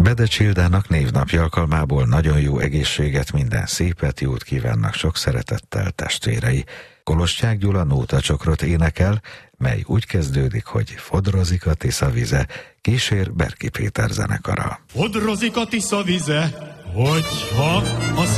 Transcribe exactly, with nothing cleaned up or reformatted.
Bede Csildának névnapja alkalmából nagyon jó egészséget, minden szépet, jót kívánnak sok szeretettel testvérei. Koloscsák Gyula nótacsokrot énekel, mely úgy kezdődik, hogy Fodrozik a Tisza vize, kísér Berki Péter zenekara. Fodrozik a Tisza vize, hogyha a